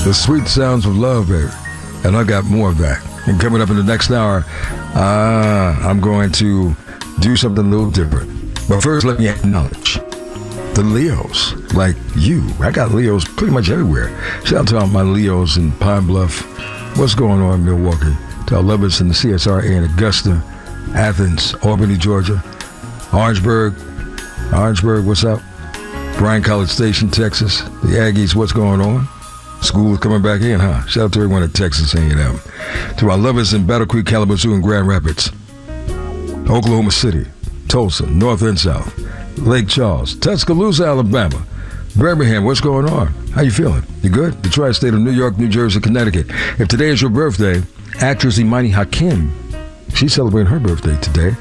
The sweet sounds of love, baby. And I got more of that. And coming up in the next hour, I'm going to do something a little different. But first, let me acknowledge the Leos, like you. I got Leos pretty much everywhere. Shout out to all my Leos in Pine Bluff. What's going on in Milwaukee? To our lovers in the CSRA in Augusta, Athens, Albany, Georgia, Orangeburg, what's up? Bryan College Station, Texas. The Aggies, what's going on? School is coming back in, huh? Shout out to everyone in Texas A&M. To our lovers in Battle Creek, Kalamazoo, and Grand Rapids, Oklahoma City, Tulsa, North and South, Lake Charles, Tuscaloosa, Alabama, Birmingham, what's going on? How you feeling? You good? The tri-state of New York, New Jersey, Connecticut. If today is your birthday, actress Imani Hakim, she's celebrating her birthday today.